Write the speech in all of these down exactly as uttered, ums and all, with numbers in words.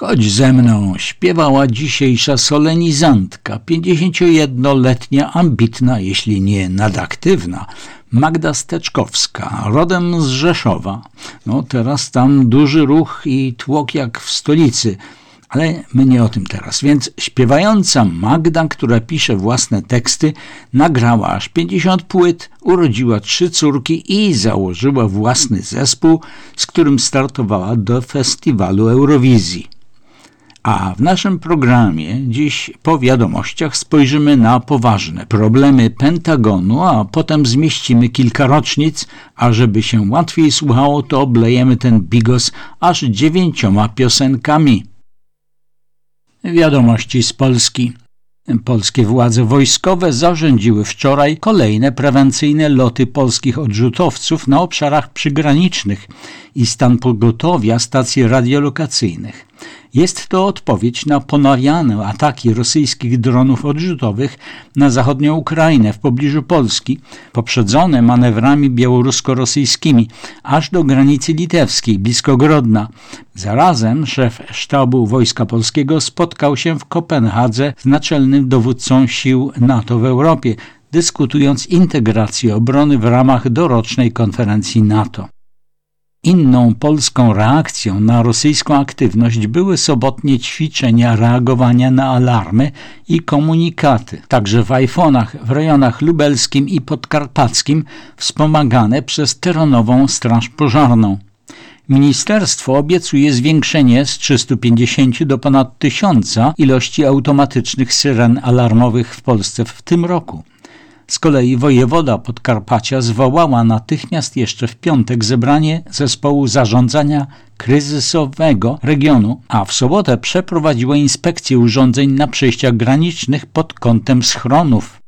Chodź ze mną, śpiewała dzisiejsza solenizantka, pięćdziesięciojednoletnia, ambitna, jeśli nie nadaktywna, Magda Steczkowska, rodem z Rzeszowa. No teraz tam duży ruch i tłok jak w stolicy, ale my nie o tym teraz. Więc śpiewająca Magda, która pisze własne teksty, nagrała aż pięćdziesiąt płyt, urodziła trzy córki i założyła własny zespół, z którym startowała do festiwalu Eurowizji. A w naszym programie dziś po wiadomościach spojrzymy na poważne problemy Pentagonu, a potem zmieścimy kilka rocznic, a żeby się łatwiej słuchało, to oblejemy ten bigos aż dziewięcioma piosenkami. Wiadomości z Polski. Polskie władze wojskowe zarządziły wczoraj kolejne prewencyjne loty polskich odrzutowców na obszarach przygranicznych i stan pogotowia stacji radiolokacyjnych. Jest to odpowiedź na ponawiane ataki rosyjskich dronów odrzutowych na zachodnią Ukrainę w pobliżu Polski, poprzedzone manewrami białorusko-rosyjskimi aż do granicy litewskiej, blisko Grodna. Zarazem szef sztabu Wojska Polskiego spotkał się w Kopenhadze z naczelnym dowódcą sił NATO w Europie, dyskutując integrację obrony w ramach dorocznej konferencji NATO. Inną polską reakcją na rosyjską aktywność były sobotnie ćwiczenia reagowania na alarmy i komunikaty, także w Ajfonach w rejonach lubelskim i podkarpackim, wspomagane przez terenową straż pożarną. Ministerstwo obiecuje zwiększenie z trzystu pięćdziesięciu do ponad tysiąca ilości automatycznych syren alarmowych w Polsce w tym roku. Z kolei wojewoda Podkarpacia zwołała natychmiast jeszcze w piątek zebranie zespołu zarządzania kryzysowego regionu, a w sobotę przeprowadziła inspekcję urządzeń na przejściach granicznych pod kątem schronów.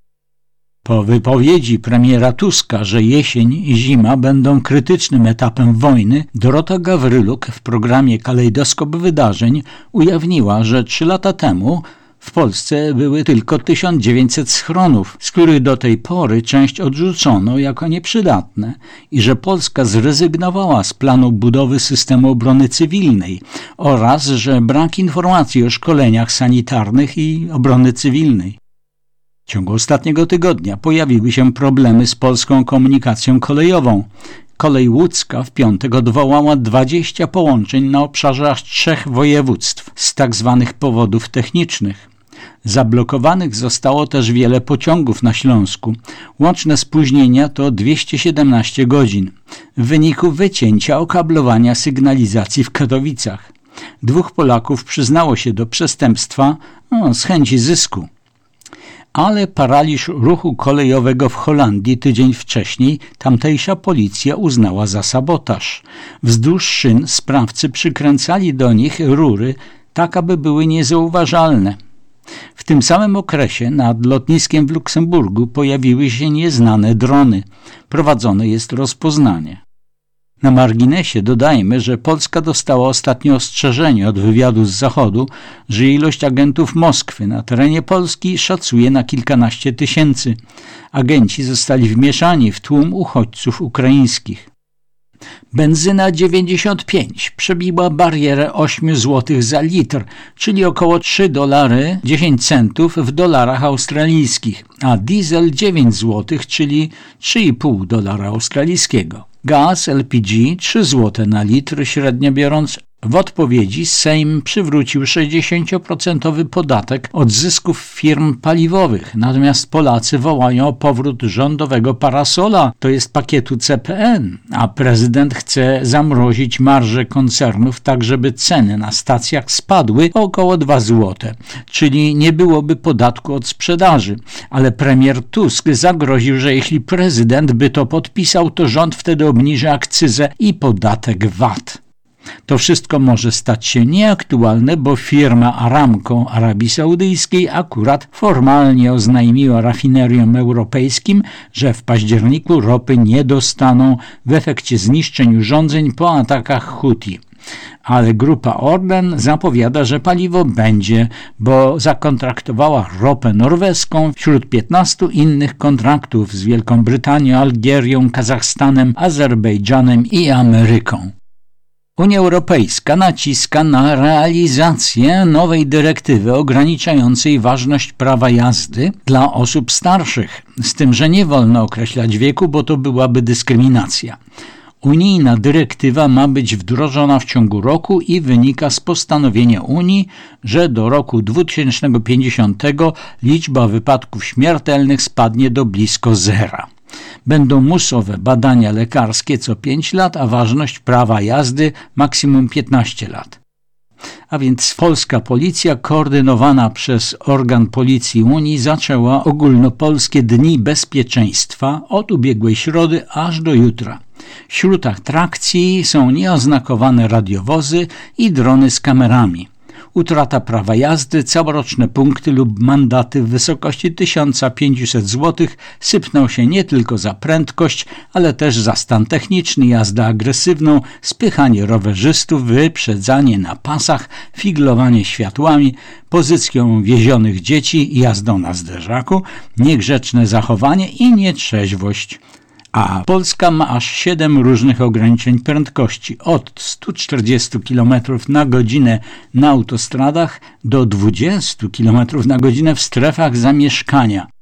Po wypowiedzi premiera Tuska, że jesień i zima będą krytycznym etapem wojny, Dorota Gawryluk w programie Kalejdoskop Wydarzeń ujawniła, że trzy lata temu w Polsce były tylko tysiąc dziewięćset schronów, z których do tej pory część odrzucono jako nieprzydatne i że Polska zrezygnowała z planu budowy systemu obrony cywilnej oraz, że brak informacji o szkoleniach sanitarnych i obrony cywilnej. W ciągu ostatniego tygodnia pojawiły się problemy z polską komunikacją kolejową. Kolej łódzka w piątek odwołała dwadzieścia połączeń na obszarze aż trzech województw z tak zwanych powodów technicznych. Zablokowanych zostało też wiele pociągów na Śląsku. Łączne spóźnienia to dwieście siedemnaście godzin w wyniku wycięcia okablowania sygnalizacji w Katowicach. Dwóch Polaków przyznało się do przestępstwa no, z chęci zysku. Ale paraliż ruchu kolejowego w Holandii tydzień wcześniej tamtejsza policja uznała za sabotaż. Wzdłuż szyn sprawcy przykręcali do nich rury, tak aby były niezauważalne. W tym samym okresie nad lotniskiem w Luksemburgu pojawiły się nieznane drony. Prowadzone jest rozpoznanie. Na marginesie dodajmy, że Polska dostała ostatnio ostrzeżenie od wywiadu z Zachodu, że ilość agentów Moskwy na terenie Polski szacuje na kilkanaście tysięcy. Agenci zostali wmieszani w tłum uchodźców ukraińskich. Benzyna dziewięćdziesiąt pięć przebiła barierę osiem złotych za litr, czyli około trzy dolary dziesięć centów w dolarach australijskich, a diesel dziewięć złotych, czyli trzy i pół dolara australijskiego. Gaz L P G trzy złote na litr średnio biorąc. W odpowiedzi Sejm przywrócił sześćdziesięcioprocentowy podatek od zysków firm paliwowych, natomiast Polacy wołają o powrót rządowego parasola, to jest pakietu C P N, a prezydent chce zamrozić marże koncernów tak, żeby ceny na stacjach spadły o około dwa złote, czyli nie byłoby podatku od sprzedaży, ale premier Tusk zagroził, że jeśli prezydent by to podpisał, to rząd wtedy obniży akcyzę i podatek V A T. To wszystko może stać się nieaktualne, bo firma Aramco Arabii Saudyjskiej akurat formalnie oznajmiła rafineriom europejskim, że w październiku ropy nie dostaną w efekcie zniszczeń urządzeń po atakach Huti. Ale grupa Orlen zapowiada, że paliwo będzie, bo zakontraktowała ropę norweską wśród piętnastu innych kontraktów z Wielką Brytanią, Algierią, Kazachstanem, Azerbejdżanem i Ameryką. Unia Europejska naciska na realizację nowej dyrektywy ograniczającej ważność prawa jazdy dla osób starszych, z tym, że nie wolno określać wieku, bo to byłaby dyskryminacja. Unijna dyrektywa ma być wdrożona w ciągu roku i wynika z postanowienia Unii, że do roku dwa tysiące pięćdziesiątego liczba wypadków śmiertelnych spadnie do blisko zera. Będą musowe badania lekarskie co pięć lat, a ważność prawa jazdy maksimum piętnaście lat. A więc polska policja, koordynowana przez organ Policji Unii, zaczęła ogólnopolskie Dni Bezpieczeństwa od ubiegłej środy aż do jutra. Wśród atrakcji są nieoznakowane radiowozy i drony z kamerami. Utrata prawa jazdy, całoroczne punkty lub mandaty w wysokości tysiąc pięćset złotych sypną się nie tylko za prędkość, ale też za stan techniczny, jazdę agresywną, spychanie rowerzystów, wyprzedzanie na pasach, figlowanie światłami, pozycją wiezionych dzieci, jazdą na zderzaku, niegrzeczne zachowanie i nietrzeźwość. A Polska ma aż siedem różnych ograniczeń prędkości, od stu czterdziestu kilometrów na godzinę na autostradach do dwudziestu kilometrów na godzinę w strefach zamieszkania.